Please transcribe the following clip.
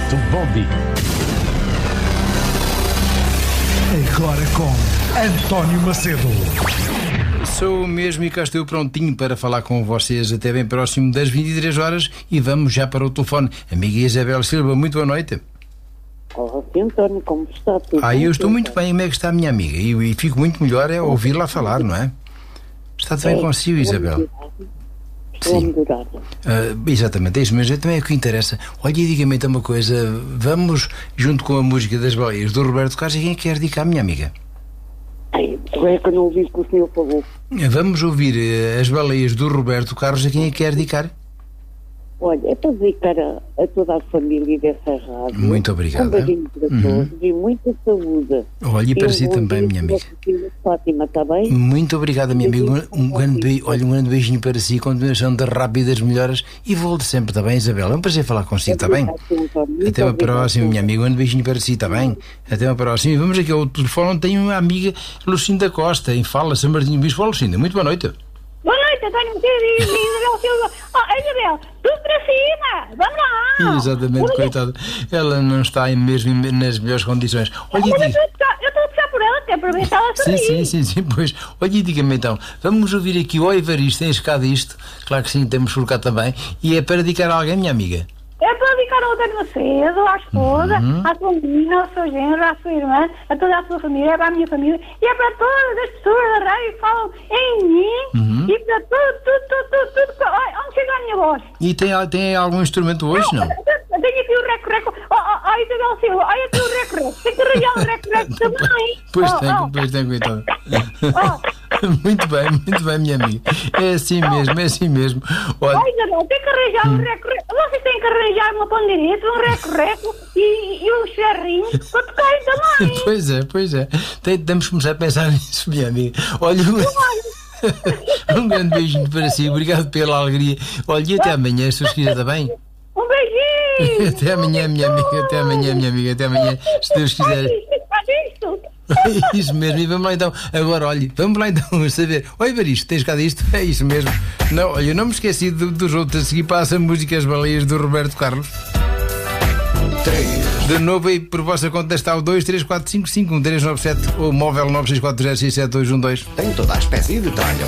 do Bom Agora com António Macedo. Sou mesmo e cá estou prontinho para falar com vocês até bem próximo das 23 horas e vamos já para o telefone. Amiga Isabel Silva, muito boa noite. Olá, António, como está? Eu estou muito bem. Como é que está a minha amiga? E fico muito melhor é ouvi-la falar, não é? Está tudo bem consigo, Isabel? Estou a melhorar. Exatamente, é isso mesmo. Também é o que interessa. Olha, e diga-me então uma coisa. Vamos, junto com a música das baleias do Roberto Carlos, a quem é que quer dedicar, minha amiga? É que eu não ouvi o que o senhor falou. Vamos ouvir as baleias do Roberto Carlos, a quem é que quer dedicar? Olha, é para dedicar a toda a família dessa rádio. Muito obrigado. Um beijinho para todos e muita saúde. Olha, e para si também, minha amiga. Fátima, está bem? Muito obrigada, minha amiga. Um grande beijinho para si, continuação de rápidas melhoras e volte sempre, está bem, Isabel? É um prazer falar consigo, está bem? Até uma próxima, minha amiga. Um grande beijinho para si, está bem? Até uma próxima. E vamos aqui ao telefone onde tenho uma amiga, Lucinda Costa, em Fala, São Martinho Bispo. Olá, Lucinda, muito boa noite. Boa noite, António Macedo e Isabel Silva. Isabel, tudo para cima, vamos lá. Exatamente, coitada. Ela não está mesmo nas melhores condições. Olha, eu estou a puxar por ela, até para ver se ela sorri. Sim, pois. Olha, diga-me então, vamos ouvir aqui o Evaristo, tem escada isto, claro que sim, temos por cá também, e é para dedicar a alguém, minha amiga? É para dedicar ao António Macedo, à esposa, à sua menina, ao seu genro, à sua irmã, a toda a sua família, é para a minha família e é para todas as pessoas da rádio que falam em mim e para tudo, onde chega a minha voz. E tem algum instrumento hoje, não? Tenho aqui o reco-reco. Isabel Silva, olha aqui o reco-reco. Tem que arranjar o reco-reco também. Pois tem, coitado. Muito bem, minha amiga. É assim mesmo. Olha... Isabel, tem que arranjar um reco-reco. Vocês têm que arranjar uma pandeireta, um reco-reco e um ferrinho para tocarem também. Pois é. Temos que começar a pensar nisso, minha amiga. Olha... Um grande beijinho para si, obrigado pela alegria. Olha, e até amanhã, se os quiser, está bem? Um beijinho! Até amanhã, minha amiga, até amanhã, se Deus quiser. Isso mesmo, e vamos lá então. Agora, olha, vamos lá então saber. Oi, Evaristo, tens cá disto? É isso mesmo. Não, olha, eu não me esqueci dos outros. A seguir passa a música As Baleias do Roberto Carlos. 3. De novo aí, por vossa conta está o 234551397 ou móvel 964067212. Tem toda a espécie de tralha.